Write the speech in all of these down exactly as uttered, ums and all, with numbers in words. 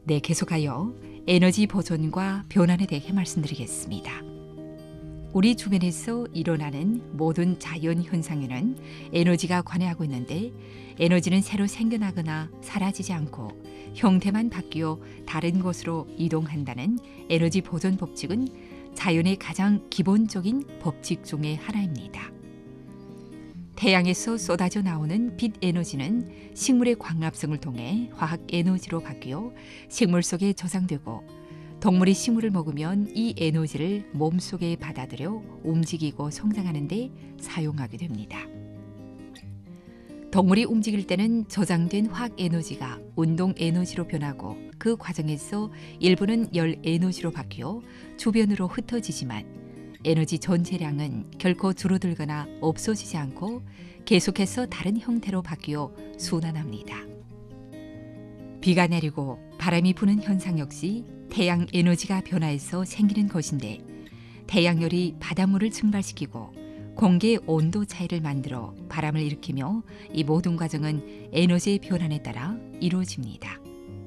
네, 계속하여 에너지 보존과 변환에 대해 말씀드리겠습니다. 우리 주변에서 일어나는 모든 자연 현상에는 에너지가 관여하고 있는데, 에너지는 새로 생겨나거나 사라지지 않고 형태만 바뀌어 다른 곳으로 이동한다는 에너지 보존 법칙은 자연의 가장 기본적인 법칙 중의 하나입니다. 태양에서 쏟아져 나오는 빛 에너지는 식물의 광합성을 통해 화학 에너지로 바뀌어 식물 속에 저장되고, 동물이 식물을 먹으면 이 에너지를 몸속에 받아들여 움직이고 성장하는 데 사용하게 됩니다. 동물이 움직일 때는 저장된 화학 에너지가 운동 에너지로 변하고, 그 과정에서 일부는 열 에너지로 바뀌어 주변으로 흩어지지만, 에너지 전체량은 결코 줄어들거나 없어지지 않고 계속해서 다른 형태로 바뀌어 순환합니다. 비가 내리고 바람이 부는 현상 역시 태양 에너지가 변화해서 생기는 것인데, 태양열이 바닷물을 증발시키고 공기의 온도 차이를 만들어 바람을 일으키며, 이 모든 과정은 에너지의 변환에 따라 이루어집니다.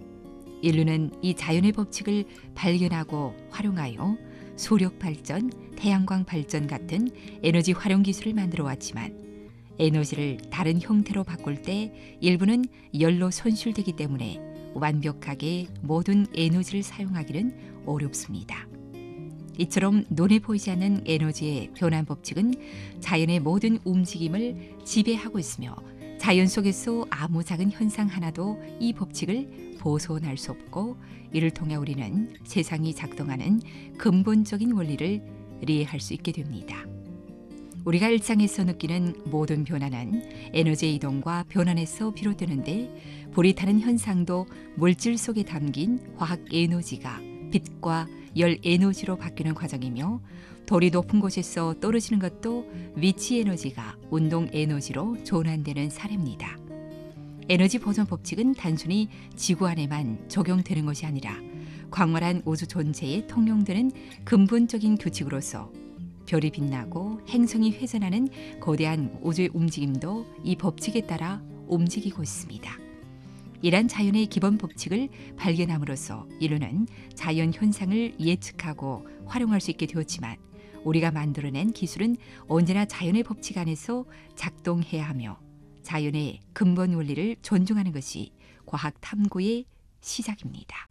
인류는 이 자연의 법칙을 발견하고 활용하여 소력 발전, 태양광 발전 같은 에너지 활용 기술을 만들어 왔지만, 에너지를 다른 형태로 바꿀 때 일부는 열로 손실되기 때문에 완벽하게 모든 에너지를 사용하기는 어렵습니다. 이처럼 눈에 보이지 않는 에너지의 변환 법칙은 자연의 모든 움직임을 지배하고 있으며, 자연 속에서 아무 작은 현상 하나도 이 법칙을 벗어날 수 없고, 이를 통해 우리는 세상이 작동하는 근본적인 원리를 이해할 수 있게 됩니다. 우리가 일상에서 느끼는 모든 변화는 에너지의 이동과 변환에서 비롯되는데, 불이 타는 현상도 물질 속에 담긴 화학 에너지가 빛과 열 에너지로 바뀌는 과정이며, 돌이 높은 곳에서 떨어지는 것도 위치 에너지가 운동 에너지로 전환되는 사례입니다. 에너지 보존 법칙은 단순히 지구 안에만 적용되는 것이 아니라 광활한 우주 전체에 통용되는 근본적인 규칙으로서, 별이 빛나고 행성이 회전하는 거대한 우주의 움직임도 이 법칙에 따라 움직이고 있습니다. 이러한 자연의 기본 법칙을 발견함으로써 인류는 자연 현상을 예측하고 활용할 수 있게 되었지만, 우리가 만들어낸 기술은 언제나 자연의 법칙 안에서 작동해야 하며, 자연의 근본 원리를 존중하는 것이 과학 탐구의 시작입니다.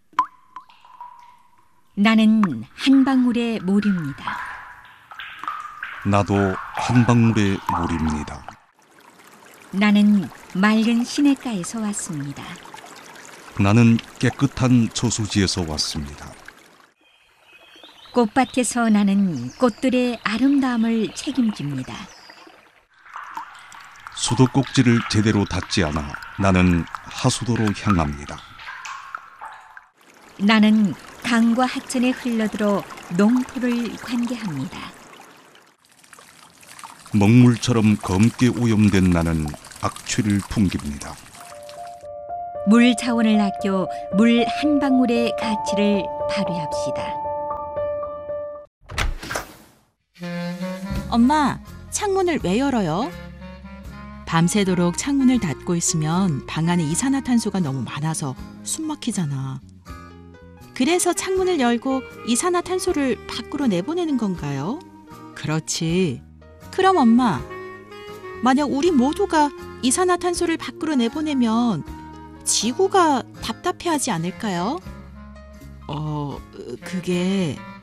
나는 한 방울의 물입니다. 나도 한 방울의 물입니다. 나는 맑은 시냇가에서 왔습니다. 나는 깨끗한 저수지에서 왔습니다. 꽃밭에서 나는 꽃들의 아름다움을 책임집니다. 수도꼭지를 제대로 닫지 않아 나는 하수도로 향합니다. 나는 강과 하천에 흘러들어 농토를 관계합니다. 먹물처럼 검게 오염된 나는 악취를 풍깁니다. 물 자원을 아껴 물 한 방울의 가치를 발휘합시다. 엄마, 창문을 왜 열어요? 밤새도록 창문을 닫고 있으면 방 안에 이산화탄소가 너무 많아서 숨 막히잖아. 그래서 창문을 열고 이산화탄소를 밖으로 내보내는 건가요? 그렇지. 그럼 엄마, 만약 우리 모두가 이산화탄소를 밖으로 내보내면 지구가 답답해하지 않을까요? 어, 그게...